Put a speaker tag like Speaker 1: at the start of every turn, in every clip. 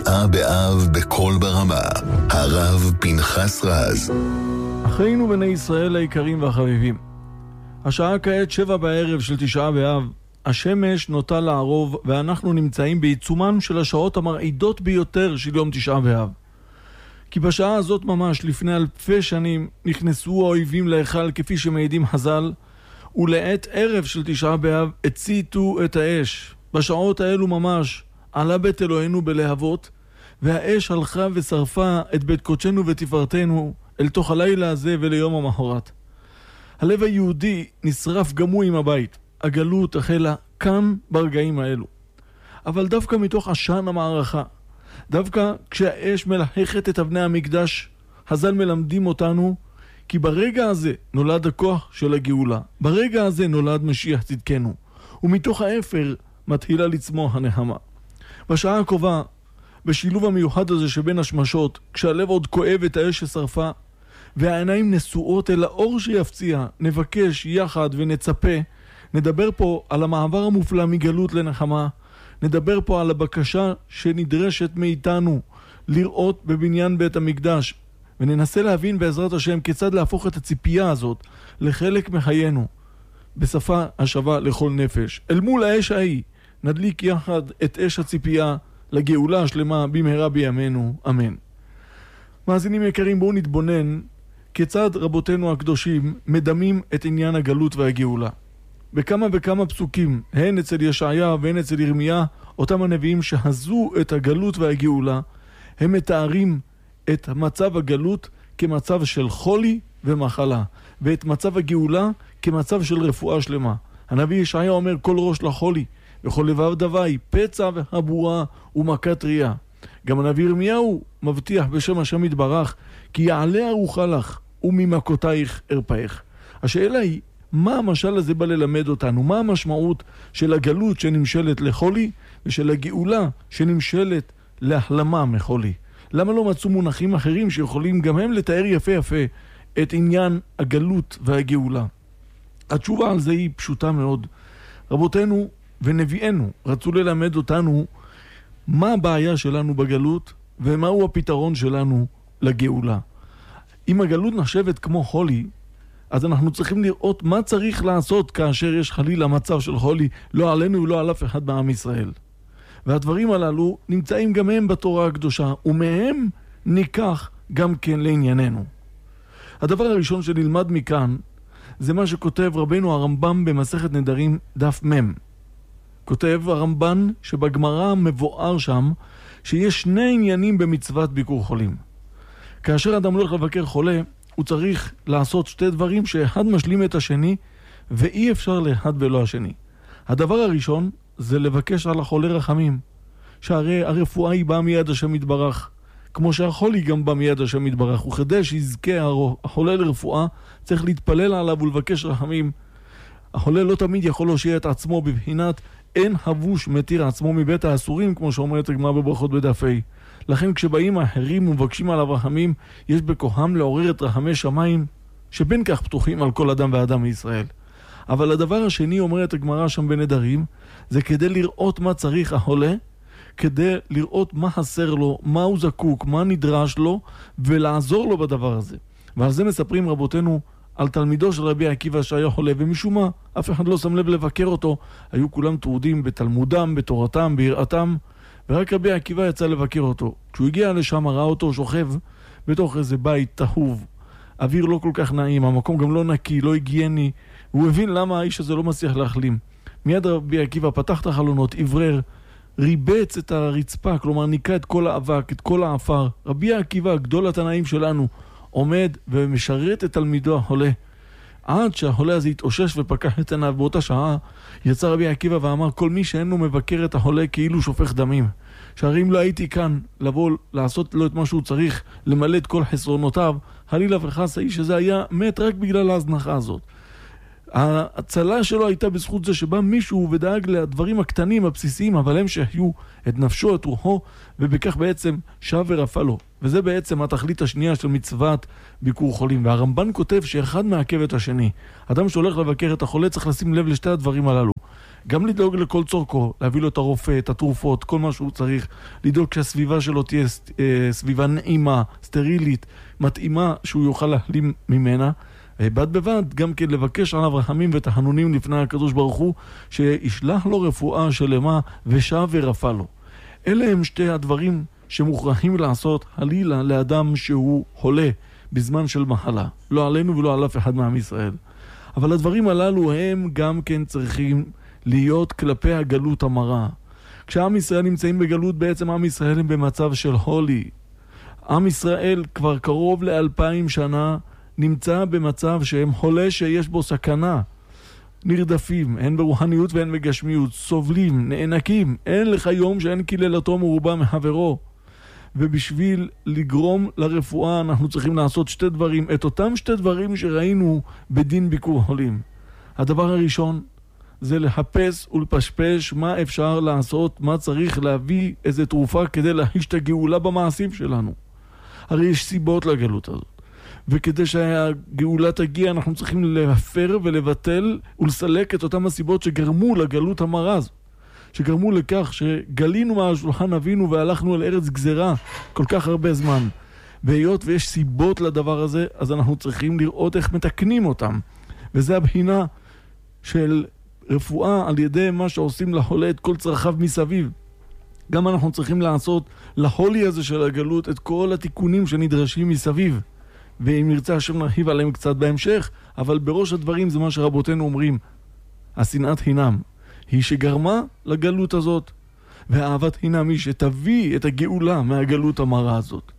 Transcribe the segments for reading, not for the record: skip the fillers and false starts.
Speaker 1: תשעה באב בכל ברמה. הרב פנחס רז.
Speaker 2: אחינו בני ישראל היקרים והחביבים, השעה כעת 7 בערב של תשעה באב. השמש נוטה לערוב ואנחנו נמצאים בעיצומן של השעות המרעידות ביותר של יום תשעה באב. כי בשעה הזאת ממש לפני 1000 שנים נכנסו האויבים להיכל כפי שמעידים חז"ל, ולעת ערב של תשעה באב הציתו את האש. בשעות האלו ממש עלה בית אלוהינו בלהבות, והאש הלכה ושרפה את בית קודשנו ותפארתנו אל תוך הלילה הזה וליום המחרת. הלב היהודי נשרף גם הוא עם הבית. הגלות החלה כאן ברגעים האלו. אבל דווקא מתוך עשן המערכה, דווקא כשהאש מלחכת את אבני המקדש, חז"ל מלמדים אותנו כי ברגע הזה נולד הכוח של הגאולה. ברגע הזה נולד משיח צדקנו, ומתוך האפר מתחילה לצמוח הנחמה. בשעה הקרובה, בשילוב המיוחד הזה שבין השמשות, כשהלב עוד כואב את האש ששרפה, והעיניים נשואות אל האור שיפציע, נבקש יחד ונצפה. נדבר פה על המעבר המופלא מגלות לנחמה. נדבר פה על הבקשה שנדרשת מאיתנו לראות בבניין בית המקדש, וננסה להבין בעזרת השם כיצד להפוך את הציפייה הזאת לחלק מחיינו, בשפה השווה לכל נפש. אל מול האש ההיא נדליק יחד את אש הציפייה לגאולה השלמה במהרה בימינו, אמן. מאזינים יקרים, בואו נתבונן כיצד רבותינו הקדושים מדמים את עניין הגלות והגאולה. בכמה וכמה פסוקים, הן אצל ישעיה והן אצל ירמיה, אותם הנביאים שהזו את הגלות והגאולה, הם מתארים את מצב הגלות כמצב של חולי ומחלה, ואת מצב הגאולה כמצב של רפואה שלמה. הנביא ישעיה אומר, כל ראש לחולי, וכל לבב דווי, פצע והבורה ומכת ראייה. גם הנביא ירמיהו מבטיח בשם השם יתברך, כי יעלה ארוחה לך וממכותייך ארפאך. השאלה היא, מה המשל הזה בא ללמד אותנו? מה המשמעות של הגלות שנמשלת לחולי ושל הגאולה שנמשלת להחלמה מחולי? למה לא מצאו מונחים אחרים שיכולים גם הם לתאר יפה יפה את עניין הגלות והגאולה? התשובה על זה היא פשוטה מאוד. רבותינו ונביאנו רצו ללמד אותנו מה הבעיה שלנו בגלות ומהו הפתרון שלנו לגאולה. אם הגלות נחשבת כמו חולי, אז אנחנו צריכים לראות מה צריך לעשות כאשר יש חלילה מצב של חולי, לא עלינו ולא על אף אחד בעם ישראל. והדברים הללו נמצאים גם הם בתורה הקדושה, ומהם ניקח גם כן לענייננו. הדבר הראשון שנלמד מכאן, זה מה שכותב רבנו הרמב"ם במסכת נדרים דף מ'. כותב הרמב"ן שבגמרא מבואר שם, שיש 2 עניינים במצוות ביקור חולים. כאשר אדם הולך לבקר חולה, הוא צריך לעשות 2 דברים שאחד משלים את השני, ואי אפשר לאחד ולא השני. הדבר הראשון זה לבקש על החולה רחמים, שהרי הרפואה היא באה מיד השם יתברך, כמו שהחולי גם בא מיד השם יתברך, וכדי שיזכה החולה לרפואה צריך להתפלל עליו ולבקש רחמים. החולה לא תמיד יכול להושיע את עצמו בבחינת אין חבוש מתיר עצמו מבית האסורים, כמו שאומרת הגמרא בברכות בדף ה'. לכן כשבאים האחרים ומבקשים עליו רחמים, יש בכוחם לעורר את רחמי שמיים שבין כך פתוחים על כל אדם ואדם מישראל. אבל הדבר השני, אומרת הגמרא שם בנדרים, זה כדי לראות מה צריך החולה, כדי לראות מה חסר לו, מה הוא זקוק, מה נדרש לו, ולעזור לו בדבר הזה. ועל זה מספרים רבותינו על תלמידו של רבי עקיבא שהיה חולה, ומשום מה אף אחד לא שם לב לבקר אותו. היו כולם טרודים בתלמודם, בתורתם, ביראתם, ורק רבי עקיבא יצא לבקר אותו. כשהוא הגיע לשם ראה אותו שוכב בתוך איזה בית תהוב, אוויר לא כל כך נעים, המקום גם לא נקי, לא היגייני, והוא הבין למה האיש הזה לא מצליח להחלים. מיד רבי עקיבא פתח את החלונות, עברר, ריבץ את הרצפה, כלומר ניקה את כל האבק, את כל האפר. רבי עקיבא, גדול התנאים שלנו, עומד ומשרת את תלמידו החולה, עד שהחולה הזה התאושש ופקח את עיניו. באותה שעה יצא רבי עקיבא ואמר, כל מי שאינו מבקר את החולה כאילו שופך דמים. שהרי אם לא הייתי כאן לבוא לעשות לו את מה שהוא צריך, למלא את כל חסרונותיו, חלילה וחס האיש הזה היה מת רק בגלל ההזנחה הזאת. ההצלה שלו הייתה בזכות זה שבא מישהו ודאג לדברים הקטנים הבסיסיים, אבל הם שהיו את נפשו, את רוחו, ובכך בעצם שב ורפא לו. וזה בעצם התכלית השנייה של מצוות ביקור חולים. והרמב"ן כותב שאחד מעכב את השני. אדם שהולך לבקר את החולה צריך לשים לב לשתי הדברים הללו. גם לדאוג לכל צורכו, להביא לו את הרופא, את התרופות, כל מה שהוא צריך, לדאוג שהסביבה שלו תהיה סביבה נעימה, סטרילית, מתאימה, שהוא יוכל להחלים ממנה. בד בבד גם כן לבקש עליו רחמים ותחנונים לפני הקדוש ברוך הוא, שישלח לו רפואה שלמה ושב ורפא לו. אלה הם שתי הדברים שמוכרחים לעשות חלילה לאדם שהוא חולה בזמן של מחלה. לא עלינו ולא על אף אחד מעם ישראל. אבל הדברים הללו הם גם כן צריכים להיות כלפי הגלות המרה. כשעם ישראל נמצאים בגלות, בעצם עם ישראל הם במצב של חולי. עם ישראל כבר קרוב ל2000 שנה נמצא במצב שהם חולה שיש בו סכנה. נרדפים, הן ברוחניות והן בגשמיות, סובלים, נאנקים, אין לך יום שאין קללתו מרובה מחברו. ובשביל לגרום לרפואה אנחנו צריכים לעשות שתי דברים, את אותם שתי דברים שראינו בדין ביקור חולים. הדבר הראשון זה לחפש ולפשפש מה אפשר לעשות, מה צריך להביא איזה תרופה כדי להחיש את הגאולה במעשים שלנו. הרי יש סיבות לגלות הזאת. וכדי שהגאולה תגיע אנחנו צריכים להפר ולבטל ולסלק את אותם הסיבות שגרמו לגלות המרה הזו. שגרמו לכך שגלינו מהשולחן אבינו והלכנו אל ארץ גזרה כל כך הרבה זמן. והיות ויש סיבות לדבר הזה, אז אנחנו צריכים לראות איך מתקנים אותם. וזה הבחינה של רפואה על ידי מה שעושים לחולה את כל צרכיו מסביב. גם אנחנו צריכים לעשות לחולי הזה של הגלות את כל התיקונים שנדרשים מסביב. ואם נרצה השם נרחיב עליהם קצת בהמשך, אבל בראש הדברים זה מה שרבותינו אומרים. השנאת חינם היא שגרמה לגלות הזאת, והאהבת חינם היא שתביא את הגאולה מהגלות המרה הזאת.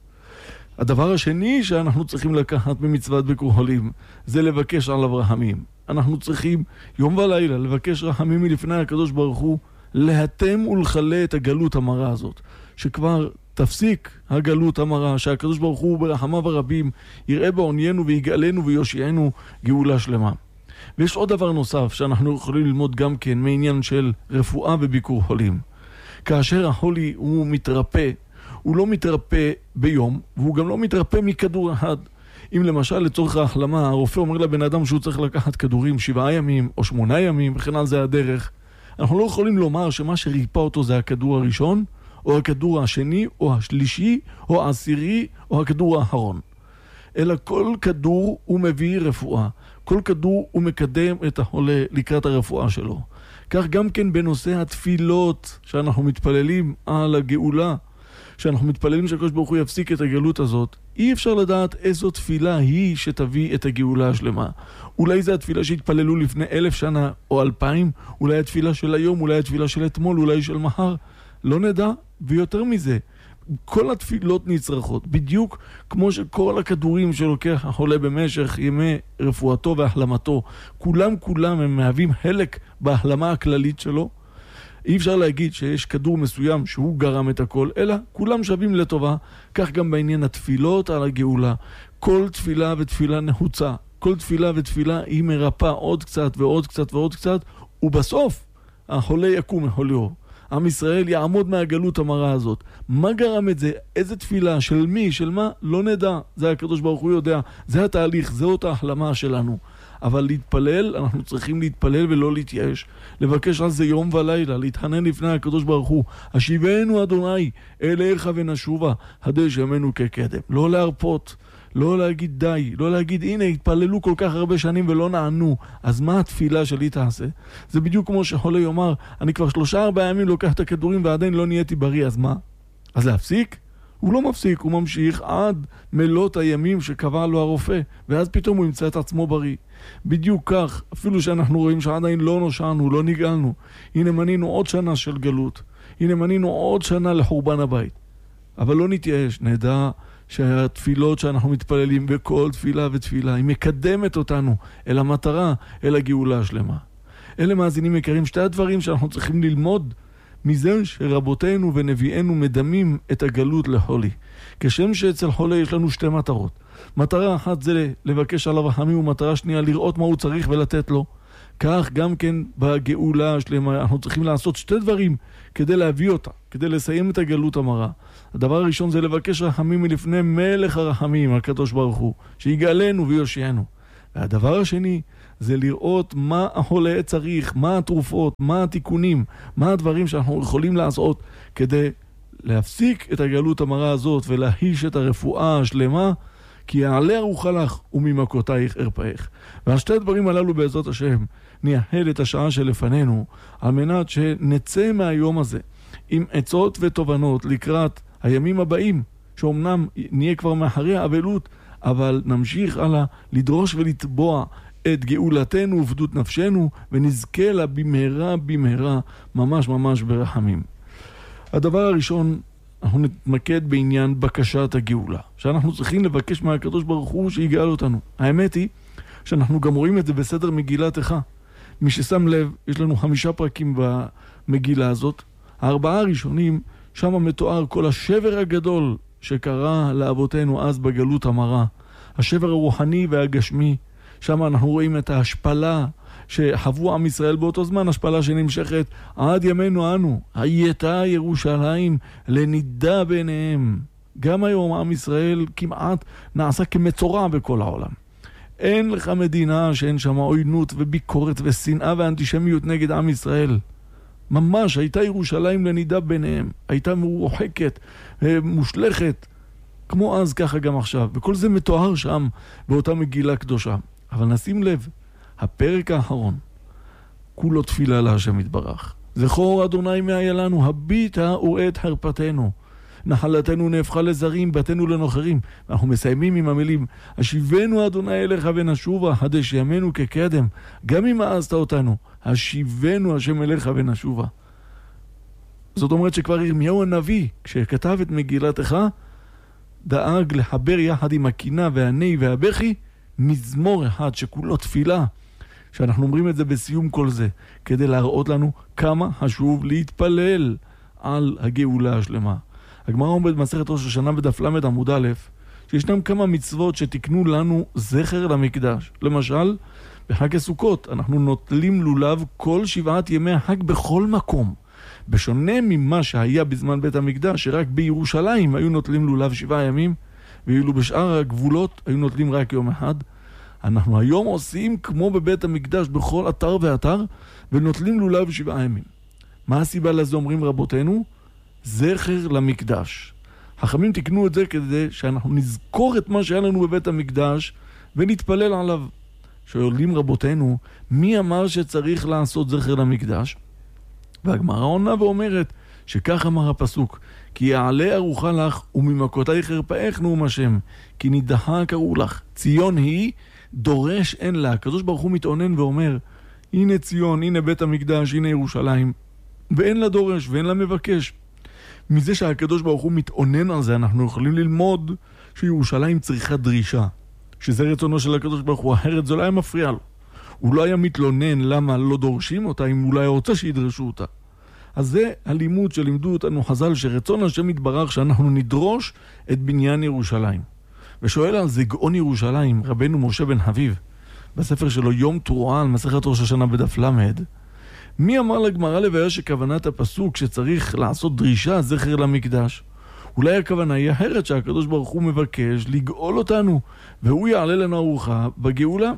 Speaker 2: הדבר השני שאנחנו צריכים לקחת במצוות ביקור חולים זה לבקש עליו רחמים. אנחנו צריכים יום ולילה לבקש רחמים מלפני הקדוש ברוך הוא, להתם ולחלה את הגלות המרה הזאת, שכבר תפסיק הגלות המרה, שהקדוש ברוך הוא ברחמיו הרבים יראה בעוניינו ויגאלנו ויושיענו גאולה שלמה. ויש עוד דבר נוסף שאנחנו יכולים ללמוד גם כן מעניין של רפואה וביקור חולים. כאשר החולי הוא מתרפא, הוא לא מתרפא ביום, והוא גם לא מתרפא מכדור אחד. אם למשל לצורך ההחלמה הרופא אומר לבן אדם שהוא צריך לקחת כדורים 7 ימים או 8 ימים וכן על זה הדרך, אנחנו לא יכולים לומר שמה שריפא אותו זה הכדור הראשון או הכדור השני או השלישי או העשירי או הכדור האחרון. אלא כל כדור הוא מביא רפואה. כל כדור הוא מקדם את החולה לקראת הרפואה שלו. כך גם כן בנושא התפילות שאנחנו מתפללים על הגאולה, שאנחנו מתפללים שהקדוש ברוך הוא יפסיק את הגלות הזאת, אי אפשר לדעת איזו תפילה היא שתביא את הגאולה השלמה. אולי זו התפילה שהתפללו לפני 1000 שנה או 2000, אולי התפילה של היום, אולי התפילה של אתמול, אולי של מחר. לא נדע, ויותר מזה, כל התפילות נצרכות, בדיוק כמו שכל הכדורים שלוקח החולה במשך ימי רפואתו והחלמתו, כולם הם מהווים חלק בהחלמה הכללית שלו. אי אפשר להגיד שיש כדור מסוים שהוא גרם את הכל, אלא כולם שווים לטובה. כך גם בעניין התפילות על הגאולה. כל תפילה ותפילה נחוצה, כל תפילה ותפילה היא מרפא עוד קצת ועוד קצת ועוד קצת, ובסוף החולה יקום מחוליו. עם ישראל יעמוד מהגלות המרה הזאת. מה גרם את זה? איזה תפילה? של מי? של מה? לא נדע. זה הקדוש ברוך הוא יודע. זה התהליך, זה אותה החלמה שלנו. אבל להתפלל, אנחנו צריכים להתפלל ולא להתייאש. לבקש על זה יום ולילה, להתחנן לפני הקדוש ברוך הוא. השיבנו אדוני אליך ונשובה, הדש ימינו כקדם. לא להרפות, לא להגיד די, לא להגיד הנה התפללו כל כך הרבה שנים ולא נענו, אז מה התפילה שלי תעשה? זה בדיוק כמו שחולה יאמר, אני כבר 3-4 ימים לוקח את הכדורים ועדיין לא נהייתי בריא, אז מה? אז להפסיק? הוא לא מפסיק, הוא ממשיך עד מלות הימים שקבע לו הרופא, ואז פתאום הוא ימצא את עצמו בריא. בדיוק כך, אפילו שאנחנו רואים שעדיין לא נושענו, לא נגאלנו, הנה מנינו עוד שנה של גלות, הנה מנינו עוד שנה לחורבן הבית. אבל לא נתייאש, נדע שהתפילות שאנחנו מתפללים בכל תפילה ותפילה, היא מקדמת אותנו אל המטרה, אל הגאולה השלמה. אלה מאזינים יקרים, שתי הדברים שאנחנו צריכים ללמוד מזה שרבותינו ונביאינו מדמים את הגלות לחולי. כשם שאצל חולה יש לנו 2 מטרות. מטרה אחת זה לבקש עליו רחמים, ומטרה שנייה לראות מה הוא צריך ולתת לו. כך גם כן בגאולה השלמה אנחנו צריכים לעשות 2 דברים כדי להביא אותה, כדי לסיים את הגלות המרה. הדבר הראשון זה לבקש רחמים מלפני מלך הרחמים, הקדוש ברוך הוא, שיגאלנו ויושיענו. והדבר השני זה לראות מה החולה צריך, מה התרופות, מה התיקונים, מה הדברים שאנחנו יכולים לעשות כדי להפסיק את הגלות המרה הזאת ולהיש את הרפואה השלמה, כי יעלה ארוחה לך וממכותייך ארפאך. ועל שתי הדברים הללו בעזרת השם נייחד את השעה שלפנינו, על מנת שנצא מהיום הזה עם עצות ותובנות לקראת הימים הבאים, שאומנם נהיה כבר מאחרי האבלות, אבל נמשיך הלאה לדרוש ולטבוע את גאולתנו ופדות נפשנו, ונזכה לה במהרה במהרה, ממש ממש ברחמים. הדבר הראשון, אנחנו נתמקד בעניין בקשת הגאולה, שאנחנו צריכים לבקש מהקדוש ברוך הוא שיגאל אותנו. האמת היא שאנחנו גם רואים את זה בסדר מגילת איכה. מי ששם לב, יש לנו 5 פרקים במגילה הזאת. 4 הראשונים, שם מתואר כל השבר הגדול שקרה לאבותינו אז בגלות המרה. השבר הרוחני והגשמי, שם אנחנו רואים את ההשפלה שחוו עם ישראל באותו זמן, השפלה שנמשכת עד ימינו אנו. הייתה ירושלים לנידה ביניהם. גם היום עם ישראל כמעט נעשה כמצורע בכל העולם. אין לך מדינה שאין שם עוינות וביקורת ושנאה ואנטישמיות נגד עם ישראל. ממש הייתה ירושלים לנידה ביניהם, הייתה מרוחקת, מושלכת, כמו אז ככה גם עכשיו. וכל זה מתואר שם באותה מגילה קדושה. אבל נשים לב, הפרק האחרון, כולו תפילה להשם יתברך. זכור אדוני מה היה לנו, הביטה וראה חרפתנו. נחלתנו נהפכה לזרים, בתינו לנוחרים. ואנחנו מסיימים עם המילים, השיבנו אדוני אליך ונשובה, חדש ימינו כקדם. גם אם מאסת אותנו, השיבנו השם אליך ונשובה. זאת אומרת שכבר ירמיהו הנביא, כשכתב את מגילת איכה, דאג לחבר יחד עם הקינה והני והבכי, מזמור אחד שכולו תפילה, שאנחנו אומרים את זה בסיום כל זה, כדי להראות לנו כמה חשוב להתפלל על הגאולה השלמה. הגמרא אומרת במסכת ראש השנה בדף למד עמוד א', שישנם כמה מצוות שתקנו לנו זכר למקדש. למשל, בחג הסוכות אנחנו נוטלים לולב כל 7 ימי החג בכל מקום. בשונה ממה שהיה בזמן בית המקדש, שרק בירושלים היו נוטלים לולב 7 ימים, ואילו בשאר הגבולות היו נוטלים רק יום אחד. אנחנו היום עושים כמו בבית המקדש בכל אתר ואתר, ונוטלים לולב 7 ימים. מה הסיבה לזה אומרים רבותינו? זכר למקדש. החכמים תקנו את זה כדי שאנחנו נזכור את מה שהיה לנו בבית המקדש ונתפלל עליו. שואלים רבותינו, מי אמר שצריך לעשות זכר למקדש? והגמרא עונה ואומרת שכך אמר הפסוק, כי יעלה ארוחה לך וממכותייך ארפאך נאום השם, כי נידחה קראו לך. ציון היא, דורש אין לה. הקדוש ברוך הוא מתאונן ואומר, הנה ציון, הנה בית המקדש, הנה ירושלים, ואין לה דורש ואין לה מבקש. מזה שהקדוש ברוך הוא מתאונן על זה, אנחנו יכולים ללמוד שירושלים צריכה דרישה, שזה רצונו של הקדוש ברוך הוא, אחרת זה לא היה מפריע לו. הוא לא היה מתלונן למה לא דורשים אותה, אם הוא לא היה רוצה שידרשו אותה. אז זה הלימוד שלימדו אותנו חז"ל, שרצון השם יתברך שאנחנו נדרוש את בניין ירושלים. ושואל על זה גאון ירושלים, רבנו משה בן חביב, בספר שלו יום תרועה על מסכת ראש השנה בדף למד, מי אמר לגמרא לבאר שכוונת הפסוק שצריך לעשות דרישה זכר למקדש? אולי הכוונה היא אחרת, שהקדוש ברוך הוא מבקש לגאול אותנו, והוא יעלה לנו ארוחה בגאולה.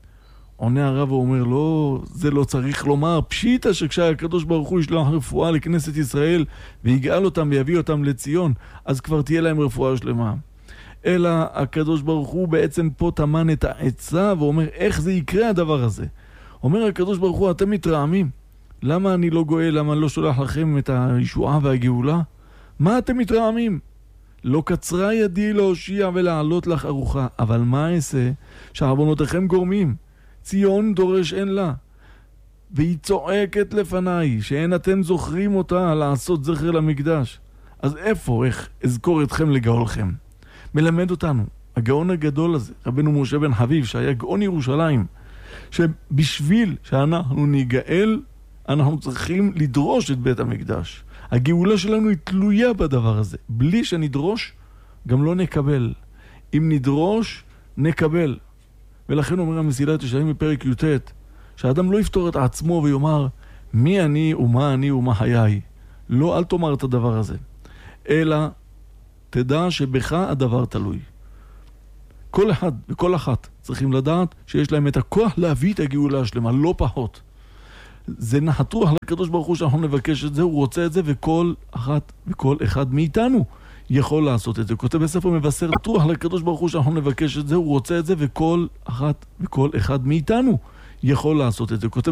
Speaker 2: עונה הרב ואומר, לא, זה לא צריך לומר. פשיטה שכשהקדוש ברוך הוא ישלח רפואה לכנסת ישראל, ויגאל אותם ויביא אותם לציון, אז כבר תהיה להם רפואה שלמה. אלא הקדוש ברוך הוא בעצם פה תמן את העצה, ואומר, איך זה יקרה הדבר הזה? אומר הקדוש ברוך הוא, אתם מתרעמים. למה אני לא גואל? למה אני לא שולח לכם את הישועה והגאולה? מה אתם מתרעמים? לא קצרה ידי להושיע ולעלות לך ארוחה. אבל מה אעשה? שעוונותיכם גורמים. ציון דורש אין לה. והיא צועקת לפניי, שאין אתם זוכרים אותה לעשות זכר למקדש. אז איפה, איך אזכור אתכם לגאולכם? מלמד אותנו, הגאון הגדול הזה, רבנו משה בן חביב, שהיה גאון ירושלים, שבשביל שאנחנו ניגאל, אנחנו צריכים לדרוש את בית המקדש. הגאולה שלנו היא תלויה בדבר הזה. בלי שנדרוש, גם לא נקבל. אם נדרוש, נקבל. ולכן אומר המסילת ישרים בפרק י"ט, שהאדם לא יפתור את עצמו ויאמר, מי אני ומה חיי. לא, אל תאמר את הדבר הזה. אלא, תדע שבך הדבר תלוי. כל אחד וכל אחת צריכים לדעת שיש להם את הכוח להביא את הגאולה השלמה, לא פחות. זה נחת רוח לקדוש ברוך הוא שאנחנו נבקש את זה, הוא רוצה את זה, וכל אחת וכל אחד מאיתנו יכול לעשות את זה. כותב בספר מבשר, רוח לקדוש ברוך הוא שאנחנו נבקש את זה, הוא רוצה את זה, וכל אחת וכל אחד מאיתנו יכול לעשות את זה. כותב